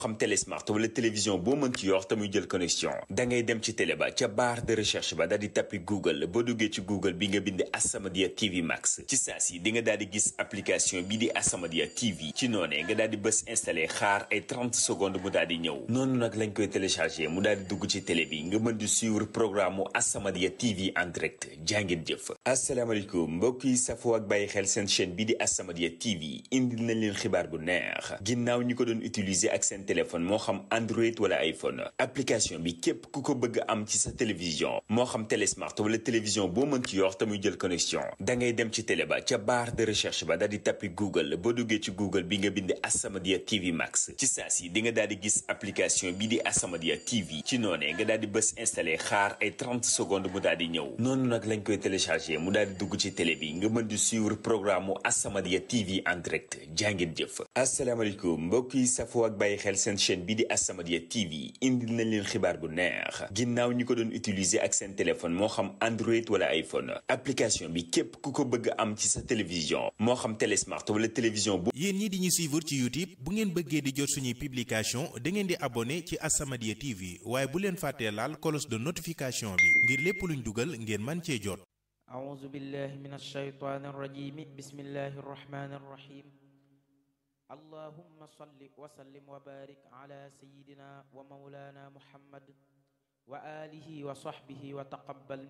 xam télésmart wala télévision boo mën ci yor te muy jël connexion da ngay dem ci télé ba ca barre de recherche ba daal di tappi Google boo duggee ci Google bi nga bind As-Samadiyya TV Max ci saa si di nga daal di gis application bi di As-Samadiyya TV ci noonee nga daal di bës installé xaar ay 30 secondes mu daal di ñëw noonu nag lañ koy téléchargé mu daal di dugg ci télé bi nga mën di suivre programme mu As-Samadiyya TV en direct jàngeen jëf. asalaamaaleykum mbokk yi safoo ak bàyyi xel seen chaîne bi di As-Samadiyya TV indil nañ leen xibaar bu neex ginnaaw ñi ko doon utiliser ak seen téléphone moo xam Android wala iPhone application bi képp ku ko bëgg am ci sa télévision moo xam télésmart wala télévision boo mën ci yor te muy jël connexion da ngay dem ci télé ba ca barre de recherche ba daal di tappi Google boo duggee ci Google bi nga bind As-Samadiyya TV Max ci saa si di nga daal di gis application bi di As-Samadiyya TV ci noonee nga daal di bës installé xaar ay 30 secondes mu daal di ñëw noonu nag lañ koy téléchargé mu daal di dugg ci télé bi nga mën di suivre programme mu As-Samadiyya TV en direct jàngeen jëf. asalaamaaleykum mbokk yi safoo ak bàyyi xel seen chaîne bi di As-Samadiyya TV indil nañ leen xibaar bu neex ginnaaw ñi ko doon utiliser ak seen téléphone moo xam Android wala iPhone application bi képp ku ko bëgg am ci sa télévision moo xam télésmart wala télévision bu yéen ñi di ñu suivre ci YouTube bu ngeen bëggee di jot suñuy publication da ngeen di abonné ci As-Samadiyya TV waaye bu leen fàttee laal cloche de notification bi ngir lépp luñ dugal ngeen man cee jot. أعوذ بالله من الشيطان الرجيم بسم الله الرحمن الرحيم اللهم صل وسلم وبارك على سيدنا ومولانا محمد وآله وصحبه وتقبل